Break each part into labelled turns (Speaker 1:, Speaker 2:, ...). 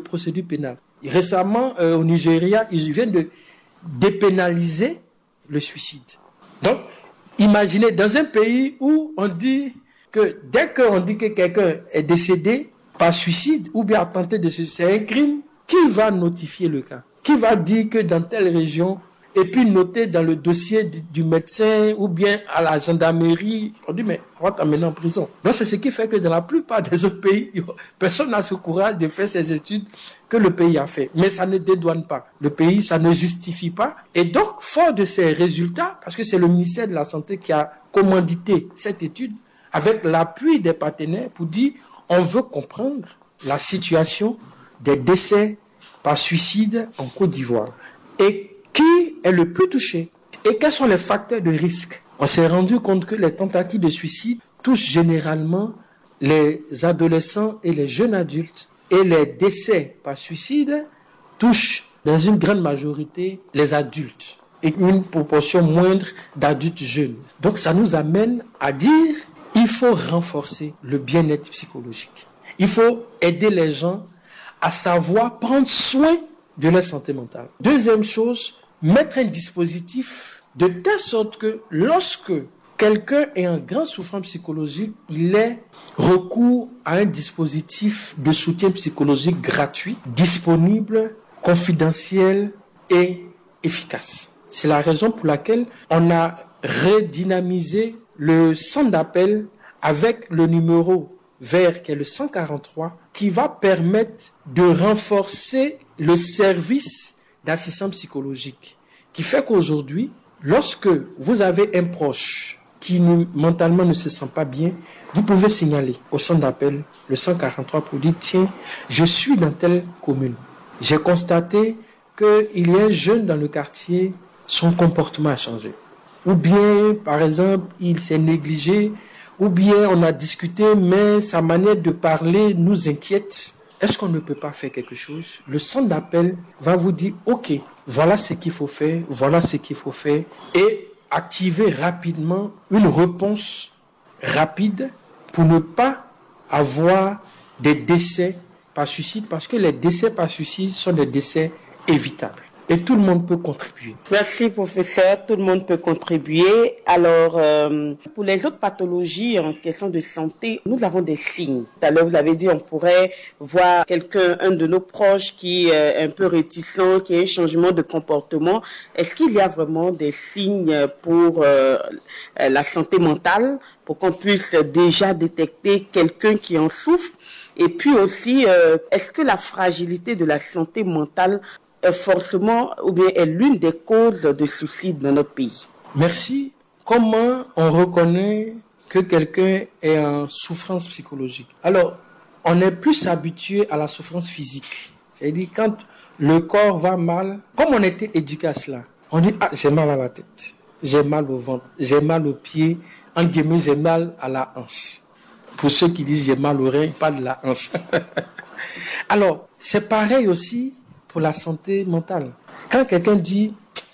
Speaker 1: procédure pénale. Récemment, au Nigeria, ils viennent de dépénaliser le suicide. Donc, imaginez, dans un pays où on dit que dès qu'on dit que quelqu'un est décédé par suicide ou bien a tenté de suicide, c'est un crime, qui va notifier le cas? Qui va dire que dans telle région, et puis noter dans le dossier du médecin ou bien à la gendarmerie, on dit mais on va t'amener en prison. Donc c'est ce qui fait que dans la plupart des autres pays, personne n'a ce courage de faire ces études que le pays a fait. Mais ça ne dédouane pas. Le pays, ça ne justifie pas. Et donc, fort de ces résultats, parce que c'est le ministère de la Santé qui a commandité cette étude, avec l'appui des partenaires pour dire on veut comprendre la situation des décès par suicide en Côte d'Ivoire. Et qui est le plus touché? Et quels sont les facteurs de risque? On s'est rendu compte que les tentatives de suicide touchent généralement les adolescents et les jeunes adultes. Et les décès par suicide touchent dans une grande majorité les adultes et une proportion moindre d'adultes jeunes. Donc ça nous amène à dire il faut renforcer le bien-être psychologique. Il faut aider les gens à savoir prendre soin de leur santé mentale. Deuxième chose, mettre un dispositif de telle sorte que lorsque quelqu'un est en grande souffrance psychologique, il ait recours à un dispositif de soutien psychologique gratuit, disponible, confidentiel et efficace. C'est la raison pour laquelle on a redynamisé le centre d'appel avec le numéro vert qui est le 143 qui va permettre de renforcer le service d'assistance psychologique qui fait qu'aujourd'hui, lorsque vous avez un proche qui mentalement ne se sent pas bien, vous pouvez signaler au centre d'appel le 143 pour dire tiens, je suis dans telle commune. J'ai constaté qu'il y a un jeune dans le quartier, son comportement a changé. Ou bien, par exemple, il s'est négligé, ou bien on a discuté, mais sa manière de parler nous inquiète. Est-ce qu'on ne peut pas faire quelque chose? Le centre d'appel va vous dire, ok, voilà ce qu'il faut faire, voilà ce qu'il faut faire, et activer rapidement une réponse rapide pour ne pas avoir des décès par suicide, parce que les décès par suicide sont des décès évitables. Et tout le monde peut contribuer.
Speaker 2: Merci, professeur. Tout le monde peut contribuer. Alors, pour les autres pathologies en question de santé, nous avons des signes. Tout à l'heure, vous l'avez dit, on pourrait voir un de nos proches qui est un peu réticent, qui a un changement de comportement. Est-ce qu'il y a vraiment des signes pour la santé mentale, pour qu'on puisse déjà détecter quelqu'un qui en souffre? Et puis aussi, est-ce que la fragilité de la santé mentale forcément, ou bien est l'une des causes de suicide dans notre pays?
Speaker 1: Merci. Comment on reconnaît que quelqu'un est en souffrance psychologique? Alors, on est plus habitué à la souffrance physique. C'est-à-dire, quand le corps va mal, comme on était éduqué à cela, on dit, ah, j'ai mal à la tête, j'ai mal au ventre, j'ai mal aux pieds, en guillemets, j'ai mal à la hanche. Pour ceux qui disent j'ai mal aux reins, ils parlent de la hanche. Alors, c'est pareil aussi pour la santé mentale. Quand quelqu'un dit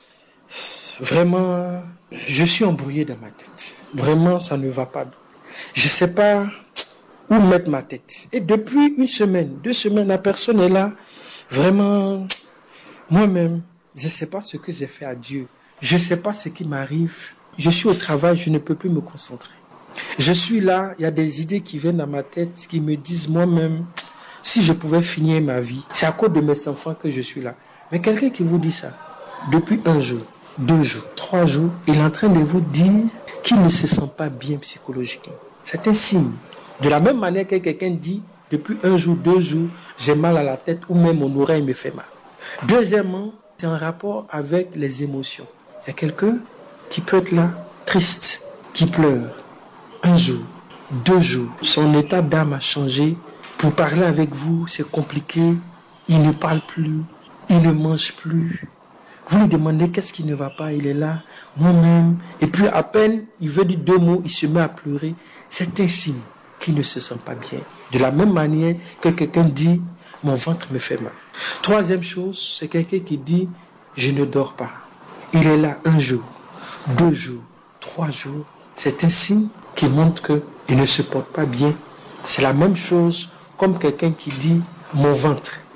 Speaker 1: vraiment, je suis embrouillé dans ma tête, vraiment ça ne va pas bien, je ne sais pas où mettre ma tête. Et depuis 1 semaine, 2 semaines, la personne est là, vraiment, moi-même, je ne sais pas ce que j'ai fait à Dieu, je ne sais pas ce qui m'arrive, je suis au travail, je ne peux plus me concentrer. Je suis là, il y a des idées qui viennent dans ma tête qui me disent moi-même, si je pouvais finir ma vie, c'est à cause de mes enfants que je suis là. Mais quelqu'un qui vous dit ça, depuis 1 jour, 2 jours, 3 jours, il est en train de vous dire qu'il ne se sent pas bien psychologiquement. C'est un signe. De la même manière que quelqu'un dit, depuis 1 jour, 2 jours, j'ai mal à la tête ou même mon oreille me fait mal. Deuxièmement, c'est en rapport avec les émotions. Il y a quelqu'un qui peut être là, triste, qui pleure. 1 jour, 2 jours, son état d'âme a changé. Pour parler avec vous, c'est compliqué. Il ne parle plus. Il ne mange plus. Vous lui demandez qu'est-ce qui ne va pas. Il est là, moi-même. Et puis à peine, il veut dire 2 mots, il se met à pleurer. C'est un signe qu'il ne se sent pas bien. De la même manière que quelqu'un dit, mon ventre me fait mal. Troisième chose, c'est quelqu'un qui dit, je ne dors pas. Il est là 1 jour, 2 jours, 3 jours. C'est un signe qui montre qu'il ne se porte pas bien. C'est la même chose comme quelqu'un qui dit mon ventre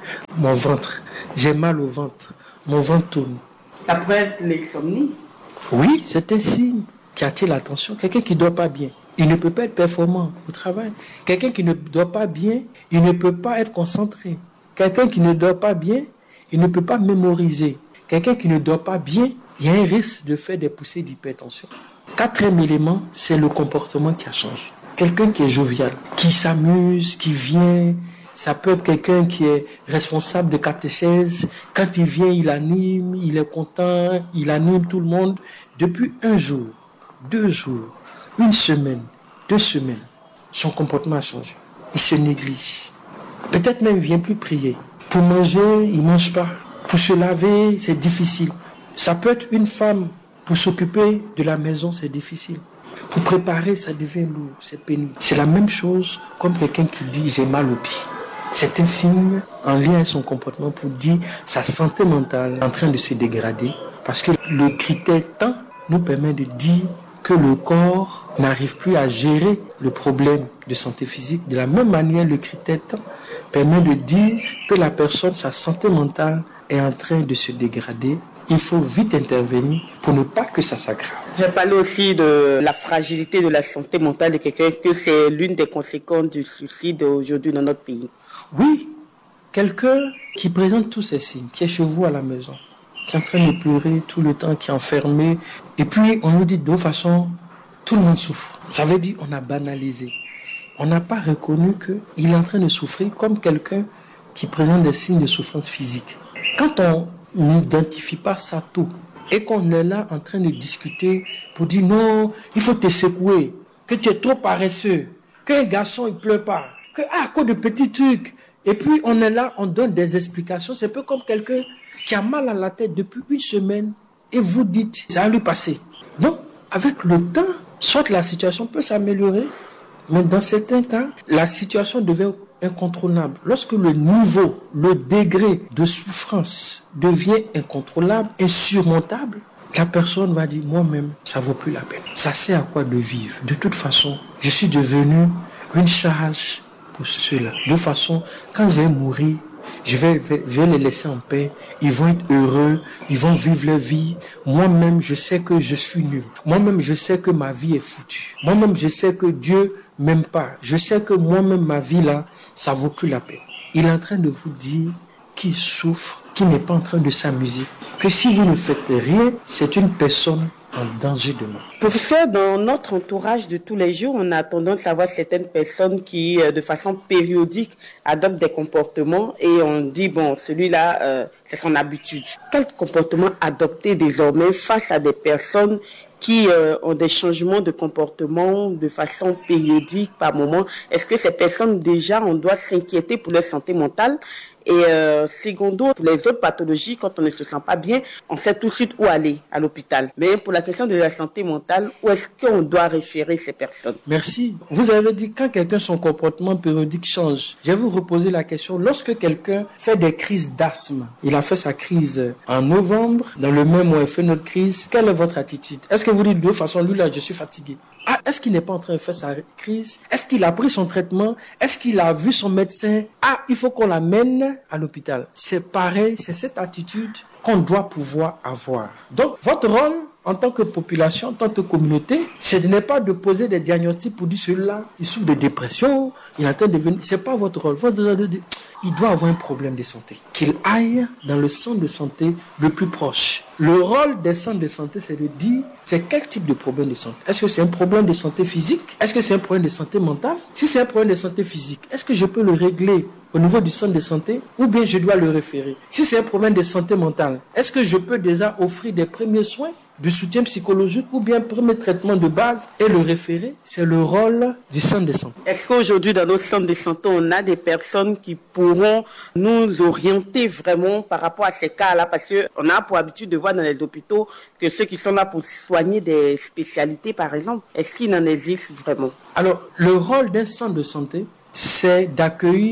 Speaker 1: Mon ventre, j'ai mal au ventre, mon ventre tourne.
Speaker 2: Ça pourrait être l'insomnie.
Speaker 1: Oui, c'est un signe qui attire l'attention. Quelqu'un qui ne dort pas bien, il ne peut pas être performant au travail. Quelqu'un qui ne dort pas bien, il ne peut pas être concentré. Quelqu'un qui ne dort pas bien, il ne peut pas mémoriser. Quelqu'un qui ne dort pas bien, il y a un risque de faire des poussées d'hypertension. Quatrième élément, c'est le comportement qui a changé. Quelqu'un qui est jovial, qui s'amuse, qui vient. Ça peut être quelqu'un qui est responsable de catéchèse. Quand il vient, il anime, il est content, il anime tout le monde. Depuis un jour, 2 jours, 1 semaine, 2 semaines, son comportement a changé. Il se néglige. Peut-être même il ne vient plus prier. Pour manger, il ne mange pas. Pour se laver, c'est difficile. Ça peut être une femme, pour s'occuper de la maison, c'est difficile. Pour préparer, ça devient lourd, c'est pénible. C'est la même chose comme quelqu'un qui dit « j'ai mal au pied ». C'est un signe en lien avec son comportement pour dire sa santé mentale est en train de se dégrader parce que le critère temps nous permet de dire que le corps n'arrive plus à gérer le problème de santé physique. De la même manière, le critère temps permet de dire que la personne, sa santé mentale est en train de se dégrader. Il faut vite intervenir pour ne pas que ça s'aggrave.
Speaker 2: J'ai parlé aussi de la fragilité de la santé mentale de quelqu'un, que c'est l'une des conséquences du suicide aujourd'hui dans notre pays.
Speaker 1: Oui, quelqu'un qui présente tous ces signes, qui est chez vous à la maison, qui est en train de pleurer tout le temps, qui est enfermé, et puis on nous dit de toute façon, tout le monde souffre. Ça veut dire qu'on a banalisé. On n'a pas reconnu qu'il est en train de souffrir comme quelqu'un qui présente des signes de souffrance physique. Quand on n'identifie pas ça tôt, et qu'on est là en train de discuter pour dire non, il faut te secouer, que tu es trop paresseux, qu'un garçon il pleure pas, que à cause de petits trucs. Et puis on est là, on donne des explications. C'est un peu comme quelqu'un qui a mal à la tête depuis 1 semaine et vous dites ça va lui passer. Donc avec le temps, soit la situation peut s'améliorer, mais dans certains cas, la situation devient incontrôlable. Lorsque le niveau, le degré de souffrance devient incontrôlable, insurmontable, la personne va dire moi-même, ça vaut plus la peine. Ça sert à quoi de vivre? De toute façon, je suis devenu une charge pour ceux-là. De toute façon, quand je vais mourir, je vais les laisser en paix. Ils vont être heureux, ils vont vivre leur vie. Moi-même, je sais que je suis nul. Moi-même, je sais que ma vie est foutue. Moi-même, je sais que Dieu m'aime pas. Je sais que moi-même, ma vie là, ça vaut plus la peine. Il est en train de vous dire qu'il souffre, qu'il n'est pas en train de s'amuser. Que si vous ne faites rien, c'est une personne en danger de mort.
Speaker 2: Professeur, dans notre entourage de tous les jours, on a tendance à voir certaines personnes qui, de façon périodique, adoptent des comportements et on dit, bon, celui-là, c'est son habitude. Quel comportement adopter désormais face à des personnes qui ont des changements de comportement de façon périodique par moment? Est-ce que ces personnes, déjà, on doit s'inquiéter pour leur santé mentale? Et secondo, pour les autres pathologies, quand on ne se sent pas bien, on sait tout de suite où aller, à l'hôpital. Mais pour la question de la santé mentale, où est-ce qu'on doit référer ces personnes?
Speaker 1: Merci. Vous avez dit quand quelqu'un, son comportement périodique change. Je vais vous reposer la question. Lorsque quelqu'un fait des crises d'asthme, il a fait sa crise en novembre, dans le même mois, il fait notre crise, quelle est votre attitude? Est-ce que vous dites de toute façon, lui là, je suis fatigué? Ah, est-ce qu'il n'est pas en train de faire sa crise? Est-ce qu'il a pris son traitement? Est-ce qu'il a vu son médecin? Ah, il faut qu'on l'amène à l'hôpital. C'est pareil, c'est cette attitude qu'on doit pouvoir avoir. Donc, votre rôle en tant que population, en tant que communauté, ce n'est pas de poser des diagnostics pour dire celui-là, il souffre de dépression, il est en train de devenir... C'est pas votre rôle. Votre rôle de dire, il doit avoir un problème de santé. Qu'il aille dans le centre de santé le plus proche. Le rôle des centres de santé, c'est de dire, c'est quel type de problème de santé? Est-ce que c'est un problème de santé physique? Est-ce que c'est un problème de santé mentale? Si c'est un problème de santé physique, est-ce que je peux le régler au niveau du centre de santé ou bien je dois le référer? Si c'est un problème de santé mentale, est-ce que je peux déjà offrir des premiers soins, du soutien psychologique ou bien premier traitement de base et le référer? C'est le rôle du centre de santé.
Speaker 2: Est-ce qu'aujourd'hui dans nos centres de santé, on a des personnes qui pourront nous orienter vraiment par rapport à ces cas-là? Parce qu'on a pour habitude de voir dans les hôpitaux que ceux qui sont là pour soigner des spécialités, par exemple, est-ce qu'il en existe vraiment?
Speaker 1: Alors, le rôle d'un centre de santé, c'est d'accueillir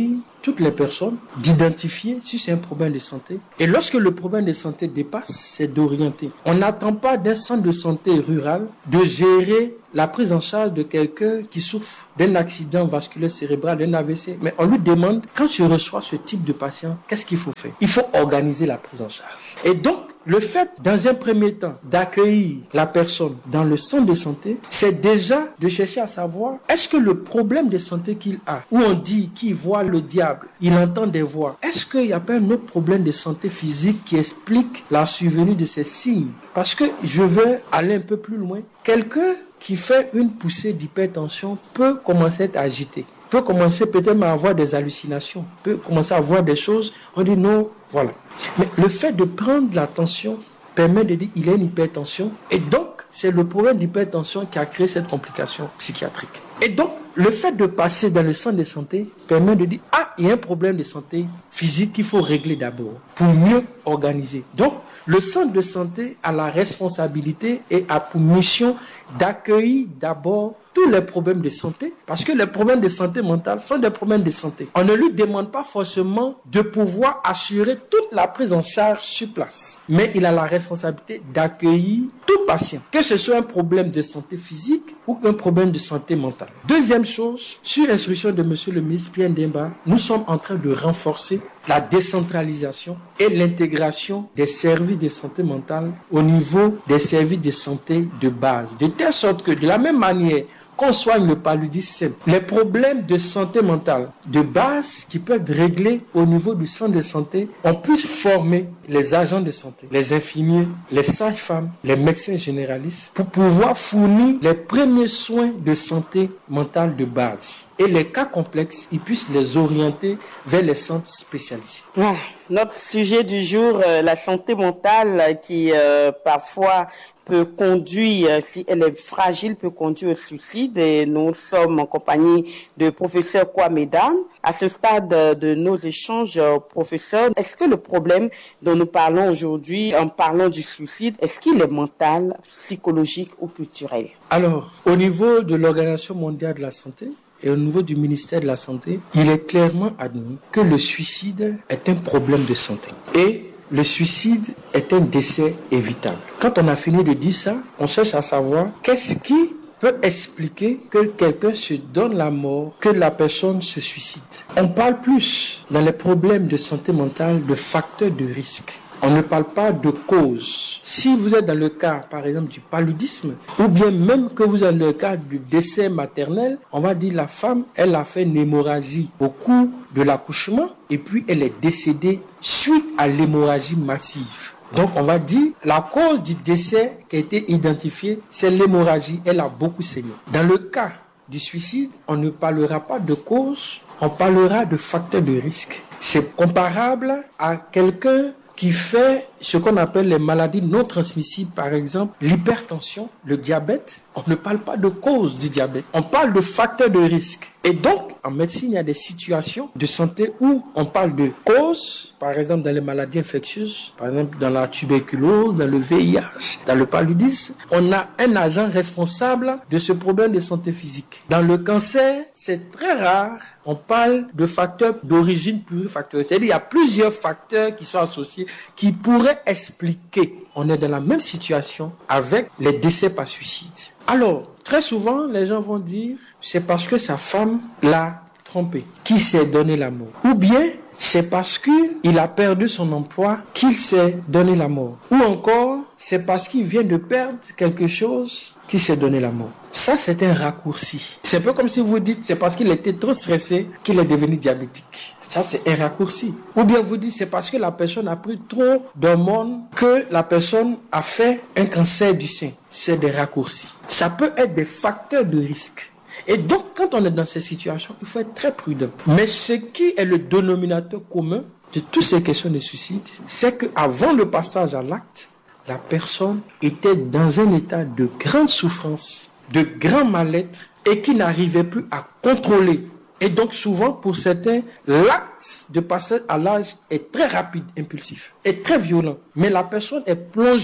Speaker 1: toutes les personnes d'identifier si c'est un problème de santé. Et lorsque le problème de santé dépasse, c'est d'orienter. On n'attend pas d'un centre de santé rural de gérer la prise en charge de quelqu'un qui souffre d'un accident vasculaire cérébral, d'un AVC. Mais on lui demande, quand tu reçois ce type de patient, qu'est-ce qu'il faut faire? Il faut organiser la prise en charge. Et donc, le fait, dans un premier temps, d'accueillir la personne dans le centre de santé, c'est déjà de chercher à savoir, est-ce que le problème de santé qu'il a, où on dit qu'il voit le diable, il entend des voix, est-ce qu'il n'y a pas un autre problème de santé physique qui explique la survenue de ces signes? Parce que je veux aller un peu plus loin. Quelqu'un qui fait une poussée d'hypertension peut commencer à être agité, peut commencer peut-être à avoir des hallucinations, peut commencer à voir des choses, on dit non, voilà. Mais le fait de prendre la tension permet de dire qu'il a une hypertension, et donc c'est le problème d'hypertension qui a créé cette complication psychiatrique. Et donc, le fait de passer dans le centre de santé permet de dire, il y a un problème de santé physique qu'il faut régler d'abord pour mieux organiser. Donc, le centre de santé a la responsabilité et a pour mission d'accueillir d'abord tous les problèmes de santé, parce que les problèmes de santé mentale sont des problèmes de santé. On ne lui demande pas forcément de pouvoir assurer toute la prise en charge sur place, mais il a la responsabilité d'accueillir tout patient, que ce soit un problème de santé physique ou un problème de santé mentale. Deuxième chose, sur instruction de Monsieur le ministre Pierre Ndemba, nous sommes en train de renforcer la décentralisation et l'intégration des services de santé mentale au niveau des services de santé de base, de telle sorte que de la même manière qu'on soigne le paludisme, les problèmes de santé mentale de base qui peuvent être réglés au niveau du centre de santé, on puisse former les agents de santé, les infirmiers, les sages-femmes, les médecins généralistes pour pouvoir fournir les premiers soins de santé mentale de base. Et les cas complexes, ils puissent les orienter vers les centres spécialisés.
Speaker 2: Ouais. Notre sujet du jour, la santé mentale qui parfois peut conduire, si elle est fragile, peut conduire au suicide. Et nous sommes en compagnie de professeur Kwameda. À ce stade de nos échanges, professeur, est-ce que le problème dont nous parlons aujourd'hui, en parlant du suicide, est-ce qu'il est mental, psychologique ou culturel?
Speaker 1: Alors, au niveau de l'Organisation mondiale de la santé, et au niveau du ministère de la Santé, il est clairement admis que le suicide est un problème de santé. Et le suicide est un décès évitable. Quand on a fini de dire ça, on cherche à savoir qu'est-ce qui peut expliquer que quelqu'un se donne la mort, que la personne se suicide. On parle plus dans les problèmes de santé mentale de facteurs de risque. On ne parle pas de cause. Si vous êtes dans le cas, par exemple, du paludisme, ou bien même que vous êtes dans le cas du décès maternel, on va dire la femme, elle a fait une hémorragie au cours de l'accouchement et puis elle est décédée suite à l'hémorragie massive. Donc on va dire la cause du décès qui a été identifiée, c'est l'hémorragie. Elle a beaucoup saigné. Dans le cas du suicide, on ne parlera pas de cause, on parlera de facteurs de risque. C'est comparable à quelqu'un qui fait ce qu'on appelle les maladies non transmissibles, par exemple l'hypertension, le diabète. On ne parle pas de cause du diabète, on parle de facteurs de risque. Et donc, en médecine, il y a des situations de santé où on parle de cause, par exemple dans les maladies infectieuses, par exemple dans la tuberculose, dans le VIH, dans le paludisme. On a un agent responsable de ce problème de santé physique. Dans le cancer, c'est très rare, on parle de facteurs d'origine plurifactorielle. C'est-à-dire qu'il y a plusieurs facteurs qui sont associés, qui pourraient expliquer. On est dans la même situation avec les décès par suicide. Alors, très souvent, les gens vont dire, c'est parce que sa femme l'a trompé, qui s'est donné la mort. Ou bien, c'est parce qu'il a perdu son emploi qu'il s'est donné la mort. Ou encore, c'est parce qu'il vient de perdre quelque chose qu'il s'est donné la mort. Ça, c'est un raccourci. C'est un peu comme si vous dites, c'est parce qu'il était trop stressé qu'il est devenu diabétique. Ça, c'est un raccourci. Ou bien vous dites, c'est parce que la personne a pris trop d'hormones que la personne a fait un cancer du sein. C'est des raccourcis. Ça peut être des facteurs de risque. Et donc, quand on est dans ces situations, il faut être très prudent. Mais ce qui est le dénominateur commun de toutes ces questions de suicide, c'est qu'avant le passage à l'acte, la personne était dans un état de grande souffrance, de grand mal-être et qui n'arrivait plus à contrôler. Et donc souvent, pour certains, l'acte de passer à l'âge est très rapide, impulsif, est très violent. Mais la personne est plongée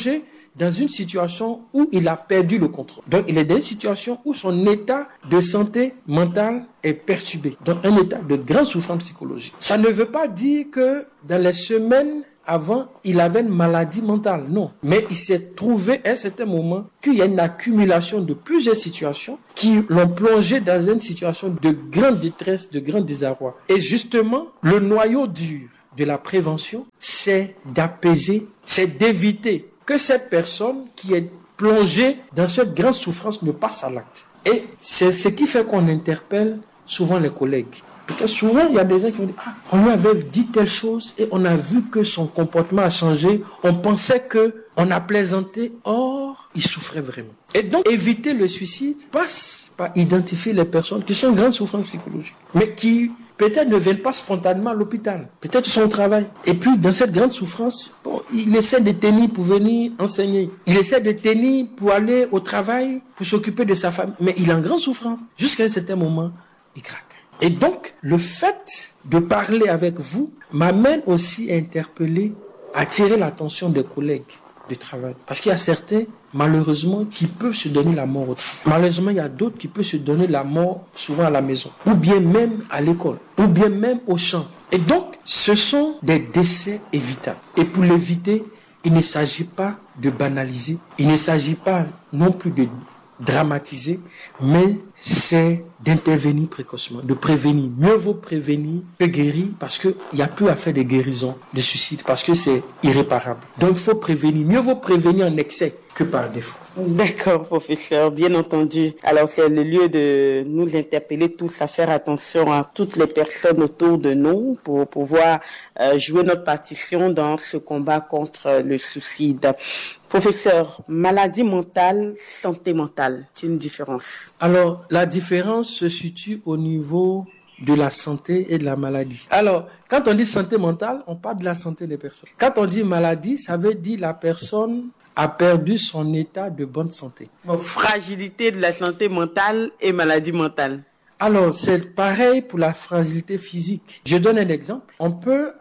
Speaker 1: dans une situation où il a perdu le contrôle. Donc, il est dans une situation où son état de santé mentale est perturbé. Donc, un état de grande souffrance psychologique. Ça ne veut pas dire que dans les semaines avant, il avait une maladie mentale. Non. Mais il s'est trouvé à un certain moment qu'il y a une accumulation de plusieurs situations qui l'ont plongé dans une situation de grande détresse, de grand désarroi. Et justement, le noyau dur de la prévention, c'est d'apaiser, c'est d'éviter que cette personne qui est plongée dans cette grande souffrance ne passe à l'acte. Et c'est ce qui fait qu'on interpelle souvent les collègues. Peut-être souvent, il y a des gens qui vont dire « on lui avait dit telle chose et on a vu que son comportement a changé. On pensait qu'on a plaisanté. Or, il souffrait vraiment. » Et donc, éviter le suicide passe par identifier les personnes qui sont en grande souffrance psychologique, mais qui peut-être ne viennent pas spontanément à l'hôpital. Peut-être son travail. Et puis, dans cette grande souffrance, il essaie de tenir pour venir enseigner. Il essaie de tenir pour aller au travail, pour s'occuper de sa famille. Mais il est en grande souffrance. Jusqu'à un certain moment, il craque. Et donc, le fait de parler avec vous m'amène aussi à interpeller, à attirer l'attention des collègues de travail. Parce qu'il y a certains, malheureusement, qui peuvent se donner la mort au travail. Malheureusement, il y a d'autres qui peuvent se donner la mort souvent à la maison, ou bien même à l'école, ou bien même au champ. Et donc, ce sont des décès évitables. Et pour l'éviter, il ne s'agit pas de banaliser, il ne s'agit pas non plus de dramatiser, mais c'est d'intervenir précocement, de prévenir. Mieux vaut prévenir que guérir, parce qu'il n'y a plus à faire de guérison, de suicide, parce que c'est irréparable. Donc il faut prévenir. Mieux vaut prévenir en excès que par défaut.
Speaker 2: D'accord, professeur, bien entendu. Alors c'est le lieu de nous interpeller tous à faire attention à toutes les personnes autour de nous pour pouvoir jouer notre partition dans ce combat contre le suicide. Professeur, maladie mentale, santé mentale, c'est une différence?
Speaker 1: Alors, la différence se situe au niveau de la santé et de la maladie. Alors, quand on dit santé mentale, on parle de la santé des personnes. Quand on dit maladie, ça veut dire la personne a perdu son état de bonne santé.
Speaker 2: Fragilité de la santé mentale et maladie mentale.
Speaker 1: Alors, c'est pareil pour la fragilité physique. Je donne un exemple. On peut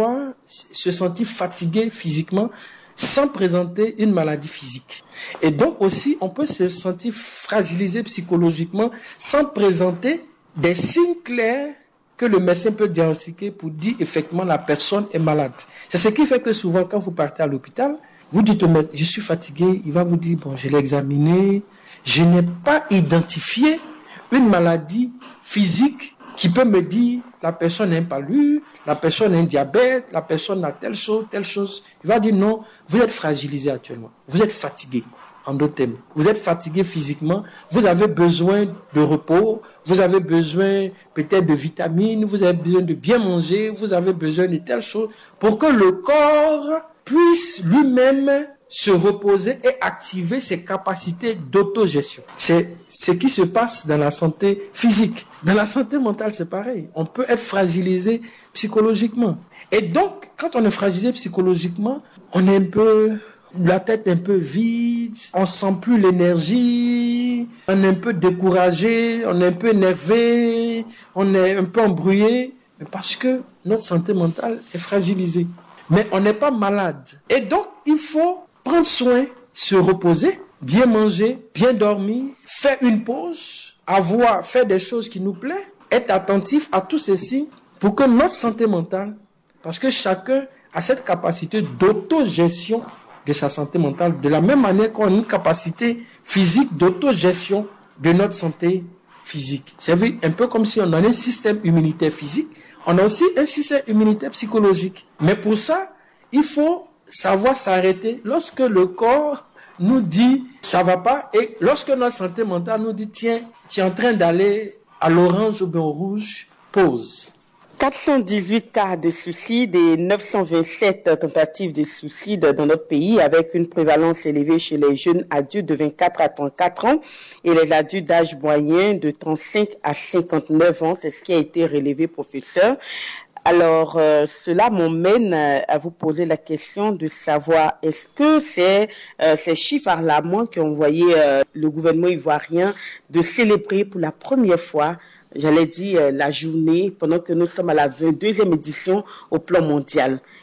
Speaker 1: se sentir fatigué physiquement sans présenter une maladie physique. Et donc aussi, on peut se sentir fragilisé psychologiquement sans présenter des signes clairs que le médecin peut diagnostiquer pour dire effectivement la personne est malade. C'est ce qui fait que souvent, quand vous partez à l'hôpital, vous dites au médecin, je suis fatigué, il va vous dire, bon, je l'ai examiné, je n'ai pas identifié une maladie physique qui peut me dire la personne a un palud, la personne a un diabète, la personne a telle chose. Il va dire non, vous êtes fragilisé actuellement, vous êtes fatigué. En d'autres termes, vous êtes fatigué physiquement, vous avez besoin de repos, vous avez besoin peut-être de vitamines, vous avez besoin de bien manger, vous avez besoin de telle chose pour que le corps puisse lui-même se reposer et activer ses capacités d'autogestion. C'est ce qui se passe dans la santé physique. Dans la santé mentale, c'est pareil. On peut être fragilisé psychologiquement. Et donc, quand on est fragilisé psychologiquement, on est la tête un peu vide, on sent plus l'énergie, on est un peu découragé, on est un peu énervé, on est un peu embrouillé, parce que notre santé mentale est fragilisée. Mais on n'est pas malade. Et donc, il faut prendre soin, se reposer, bien manger, bien dormir, faire une pause, faire des choses qui nous plaisent, être attentif à tous ces signes pour que notre santé mentale, parce que chacun a cette capacité d'autogestion de sa santé mentale, de la même manière qu'on a une capacité physique d'autogestion de notre santé physique. C'est un peu comme si on a un système immunitaire physique, on a aussi un système immunitaire psychologique. Mais pour ça, il faut savoir s'arrêter lorsque le corps nous dit ça va pas et lorsque notre santé mentale nous dit tiens, tu es en train d'aller à l'orange ou bien au rouge, pause.
Speaker 2: 418 cas de suicide et 927 tentatives de suicide dans notre pays avec une prévalence élevée chez les jeunes adultes de 24 à 34 ans et les adultes d'âge moyen de 35 à 59 ans. C'est ce qui a été relevé, professeur. Alors, cela m'emmène à vous poser la question de savoir, est-ce que c'est ces chiffres alarmants qui ont envoyé le gouvernement ivoirien de célébrer pour la première fois, j'allais dire, la journée, pendant que nous sommes à la 22e édition au plan mondial.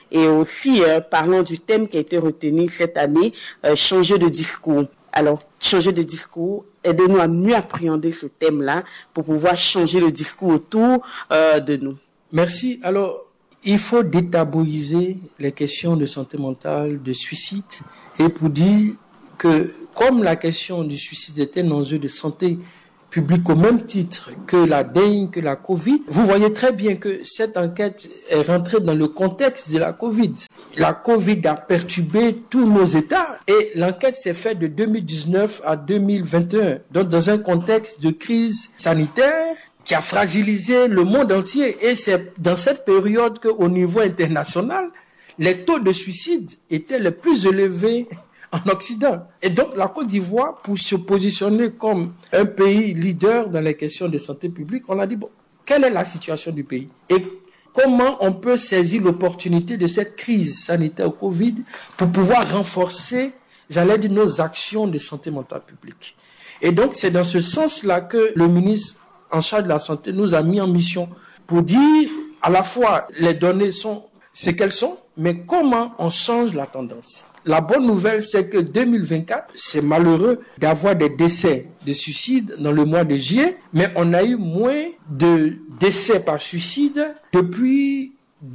Speaker 2: Et aussi, parlons du thème qui a été retenu cette année, changer de discours. Alors, changer de discours, aidez-nous à mieux appréhender ce thème-là pour pouvoir changer le discours autour de nous.
Speaker 1: Merci. Alors, il faut détabouiser les questions de santé mentale, de suicide, et pour dire que comme la question du suicide est un enjeu de santé publique au même titre que la dengue, que la Covid, vous voyez très bien que cette enquête est rentrée dans le contexte de la Covid. La Covid a perturbé tous nos États et l'enquête s'est faite de 2019 à 2021. Donc dans un contexte de crise sanitaire qui a fragilisé le monde entier. Et c'est dans cette période qu'au niveau international, les taux de suicide étaient les plus élevés en Occident. Et donc, la Côte d'Ivoire, pour se positionner comme un pays leader dans les questions de santé publique, on a dit, bon, quelle est la situation du pays? Et comment on peut saisir l'opportunité de cette crise sanitaire Covid pour pouvoir renforcer, j'allais dire, nos actions de santé mentale publique. Et donc, c'est dans ce sens-là que le ministre en charge de la santé nous a mis en mission pour dire, à la fois, les données sont ce qu'elles sont, mais comment on change la tendance. La bonne nouvelle, c'est que 2024, c'est malheureux d'avoir des décès de suicide dans le mois de juillet, mais on a eu moins de décès par suicide depuis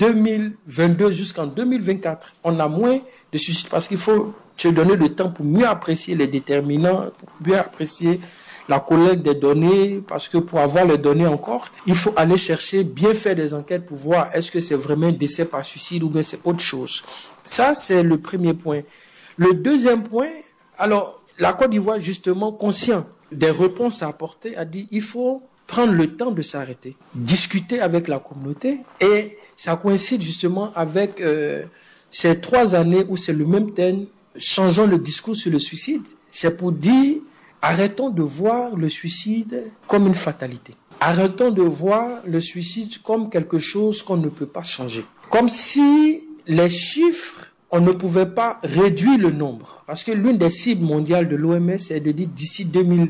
Speaker 1: 2022 jusqu'en 2024. On a moins de suicides parce qu'il faut se donner le temps pour mieux apprécier les déterminants, pour mieux apprécier la collecte des données, parce que pour avoir les données encore, il faut aller chercher, bien faire des enquêtes pour voir est-ce que c'est vraiment un décès par suicide ou bien c'est autre chose. Ça, c'est le premier point. Le deuxième point, alors, la Côte d'Ivoire, justement, conscient des réponses à apporter, a dit il faut prendre le temps de s'arrêter, discuter avec la communauté, et ça coïncide justement avec ces 3 années où c'est le même thème, changeons le discours sur le suicide. C'est pour dire arrêtons de voir le suicide comme une fatalité. Arrêtons de voir le suicide comme quelque chose qu'on ne peut pas changer. Comme si les chiffres, on ne pouvait pas réduire le nombre. Parce que l'une des cibles mondiales de l'OMS est de dire d'ici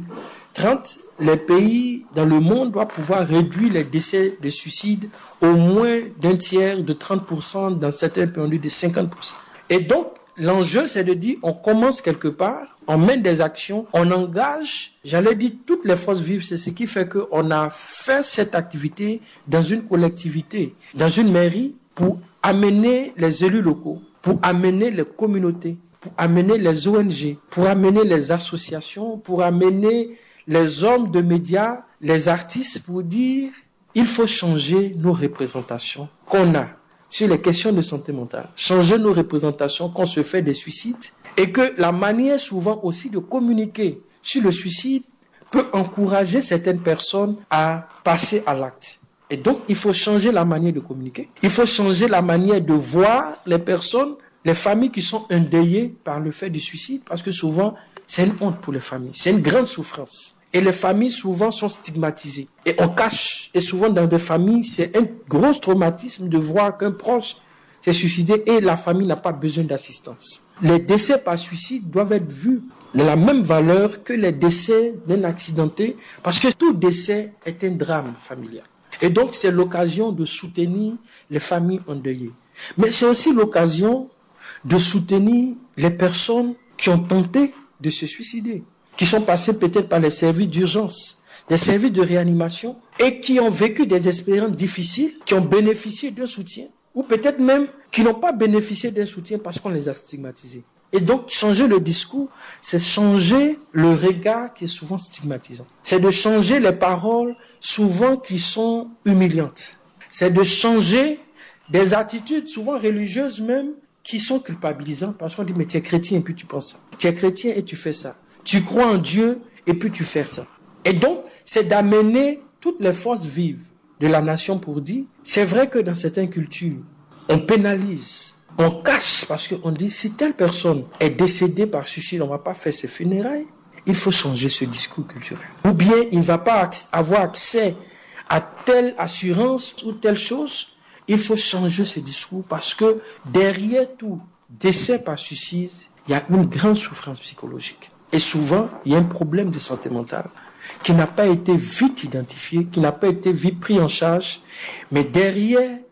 Speaker 1: 2030, les pays dans le monde doivent pouvoir réduire les décès de suicide au moins d'un tiers, de 30%, dans certains pays de 50%. Et donc, l'enjeu, c'est de dire, on commence quelque part, on mène des actions, on engage, j'allais dire, toutes les forces vives. C'est ce qui fait qu'on a fait cette activité dans une collectivité, dans une mairie, pour amener les élus locaux, pour amener les communautés, pour amener les ONG, pour amener les associations, pour amener les hommes de médias, les artistes, pour dire, il faut changer nos représentations qu'on a sur les questions de santé mentale, changer nos représentations quand on se fait des suicides, et que la manière souvent aussi de communiquer sur le suicide peut encourager certaines personnes à passer à l'acte. Et donc, il faut changer la manière de communiquer, il faut changer la manière de voir les personnes, les familles qui sont endeuillées par le fait du suicide, parce que souvent, c'est une honte pour les familles, c'est une grande souffrance. Et les familles, souvent, sont stigmatisées. Et on cache. Et souvent, dans des familles, c'est un gros traumatisme de voir qu'un proche s'est suicidé et la famille n'a pas besoin d'assistance. Les décès par suicide doivent être vus de la même valeur que les décès d'un accidenté, parce que tout décès est un drame familial. Et donc, c'est l'occasion de soutenir les familles endeuillées. Mais c'est aussi l'occasion de soutenir les personnes qui ont tenté de se suicider, qui sont passés peut-être par les services d'urgence, des services de réanimation, et qui ont vécu des expériences difficiles, qui ont bénéficié d'un soutien, ou peut-être même qui n'ont pas bénéficié d'un soutien parce qu'on les a stigmatisés. Et donc, changer le discours, c'est changer le regard qui est souvent stigmatisant. C'est de changer les paroles souvent qui sont humiliantes. C'est de changer des attitudes souvent religieuses même qui sont culpabilisantes parce qu'on dit, mais tu es chrétien et puis tu penses ça. Tu es chrétien et tu fais ça. Tu crois en Dieu et puis tu fais ça. Et donc, c'est d'amener toutes les forces vives de la nation pour dire, c'est vrai que dans certaines cultures, on pénalise, on cache parce qu'on dit, si telle personne est décédée par suicide, on ne va pas faire ses funérailles. Il faut changer ce discours culturel. Ou bien, il ne va pas avoir accès à telle assurance ou telle chose. Il faut changer ce discours parce que derrière tout décès par suicide, il y a une grande souffrance psychologique. Et souvent, il y a un problème de santé mentale qui n'a pas été vite identifié, qui n'a pas été vite pris en charge. Mais derrière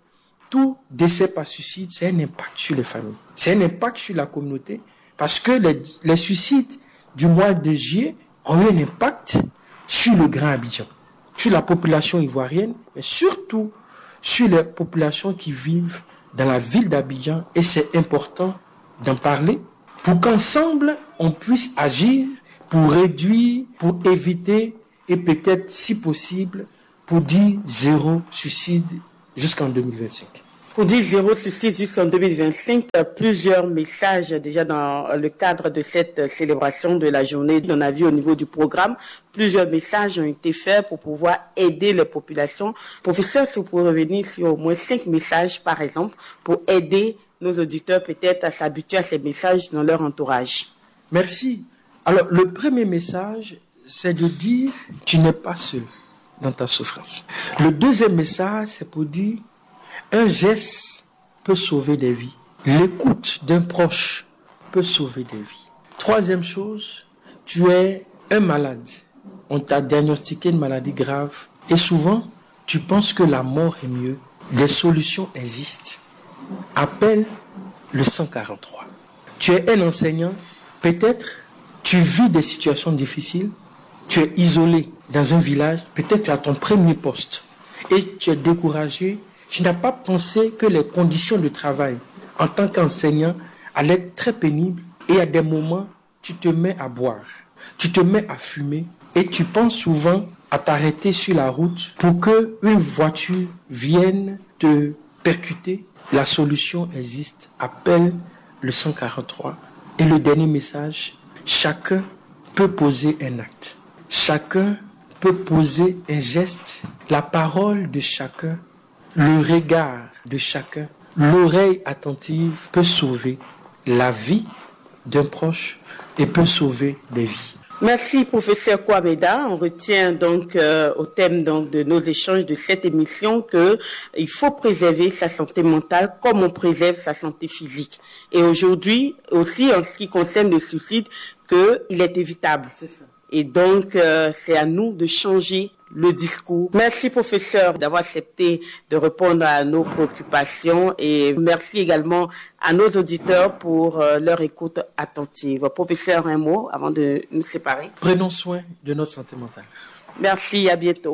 Speaker 1: tout décès par suicide, c'est un impact sur les familles. C'est un impact sur la communauté parce que les suicides du mois de juillet ont eu un impact sur le Grand Abidjan, sur la population ivoirienne, mais surtout sur les populations qui vivent dans la ville d'Abidjan. Et c'est important d'en parler pour qu'ensemble, on puisse agir pour réduire, pour éviter et peut-être, si possible, pour dire 0 suicide jusqu'en 2025.
Speaker 2: Pour dire 0 suicide jusqu'en 2025, plusieurs messages déjà dans le cadre de cette célébration de la journée. On a vu au niveau du programme, plusieurs messages ont été faits pour pouvoir aider les populations. Professeur, si vous pouvez revenir sur au moins 5 messages, par exemple, pour aider nos auditeurs peut-être à s'habituer à ces messages dans leur entourage.
Speaker 1: Merci. Alors, le premier message, c'est de dire « tu n'es pas seul dans ta souffrance ». Le deuxième message, c'est pour dire « un geste peut sauver des vies. L'écoute d'un proche peut sauver des vies ». Troisième chose, tu es un malade. On t'a diagnostiqué une maladie grave et souvent, tu penses que la mort est mieux. Des solutions existent. Appelle le 143. Tu es un enseignant, peut-être tu vis des situations difficiles, tu es isolé dans un village, peut-être tu as ton premier poste et tu es découragé, tu n'as pas pensé que les conditions de travail en tant qu'enseignant allaient être très pénibles et à des moments, tu te mets à boire, tu te mets à fumer et tu penses souvent à t'arrêter sur la route pour qu'une voiture vienne te percuter. La solution existe, appelle le 143. Et le dernier message, chacun peut poser un acte. Chacun peut poser un geste. La parole de chacun, le regard de chacun, l'oreille attentive peut sauver la vie d'un proche et peut sauver des vies.
Speaker 2: Merci, professeur Kouameda. On retient donc au thème donc de nos échanges de cette émission que il faut préserver sa santé mentale comme on préserve sa santé physique. Et aujourd'hui, aussi en ce qui concerne le suicide, qu'il est évitable.
Speaker 1: C'est ça.
Speaker 2: Et donc, c'est à nous de changer le discours. Merci, professeur, d'avoir accepté de répondre à nos préoccupations et merci également à nos auditeurs pour leur écoute attentive. Professeur, un mot avant de nous séparer.
Speaker 1: Prenons soin de notre santé mentale.
Speaker 2: Merci, à bientôt.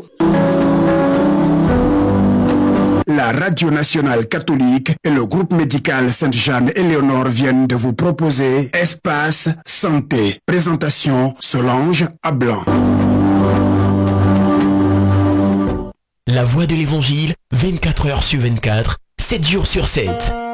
Speaker 3: La Radio Nationale Catholique et le groupe médical Sainte-Jeanne-Éléonore viennent de vous proposer Espace Santé. Présentation Solange Ablan.
Speaker 4: La voix de l'Évangile, 24 heures sur 24, 7 jours sur 7.